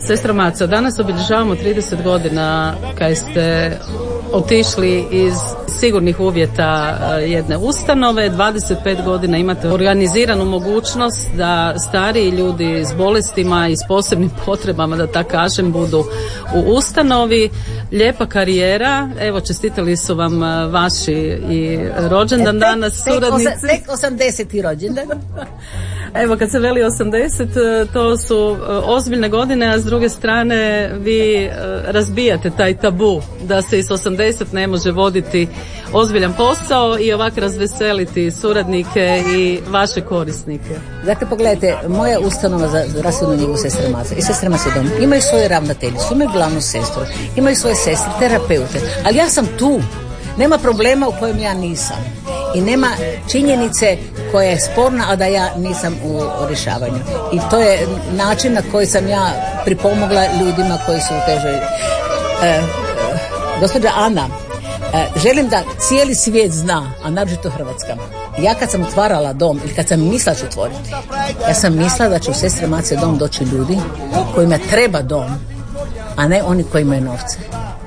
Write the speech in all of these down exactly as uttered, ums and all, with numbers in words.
Sestra Maca, danas obilježavamo trideset godina kad ste otišli iz sigurnih uvjeta jedne ustanove, dvadeset pet godina imate organiziranu mogućnost da stariji ljudi s bolestima i s posebnim potrebama, da tako kažem, budu u ustanovi. Lijepa karijera, evo čestitali su vam vaši i rođendan danas, suradnici. Tek osamdeseti rođendan. Evo kad se veli osamdeset, to su ozbiljne godine, a s druge strane vi razbijate taj tabu da se iz osamdeset ne može voditi ozbiljan posao i ovako razveseliti suradnike i vaše korisnike. Dakle, pogledajte, moja ustanova za zdravstvenu njegu Sestra Maca i Sestra Maca dom imaju svoje ravnateljice, imaju glavnu sestru, imaju svoje sestre, terapeute, ali ja sam tu. Nema problema u kojem ja nisam. I nema činjenice koja je sporna, a da ja nisam u rješavanju. I to je način na koji sam ja pripomogla ljudima koji su u težoj. E, e, gospođa Ana, e, želim da cijeli svijet zna, a naročito Hrvatska. Ja kad sam otvarala dom, ili kad sam mislila ću otvoriti, ja sam mislila da će u Sestre Mace dom doći ljudi kojima treba dom, a ne oni koji imaju novce.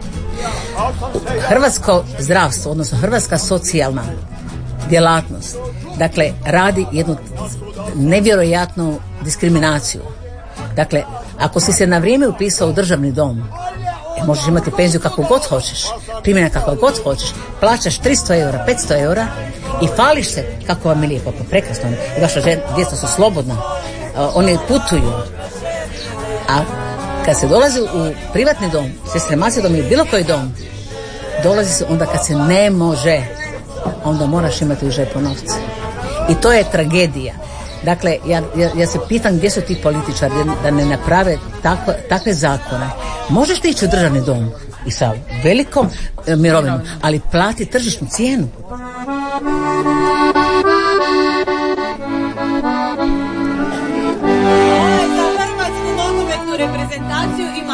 Hrvatsko zdravstvo, odnosno hrvatska socijalna djelatnost, dakle, radi jednu nevjerojatnu diskriminaciju. Dakle, ako si se na vrijeme upisao u državni dom, možeš imati penziju kako god hoćeš, primjena kako god hoćeš, plaćaš tristo eura, petsto eura i fališ se kako vam je lijepo, pa prekrasno. I vaša žena, djeca su slobodna, oni putuju. A kad se dolazi u privatni dom, Sestre Mace dom ili bilo koji dom, dolazi se onda kad se ne može, onda moraš imati u žepu novce. I to je tragedija. Dakle, ja, ja, ja se pitam gdje su ti političari da ne naprave takve, takve zakone. Možeš ti ići u državni dom i sa velikom e, mirovinom, ali plati tržišnu cijenu. Za hrvatsku nogometnu reprezentaciju i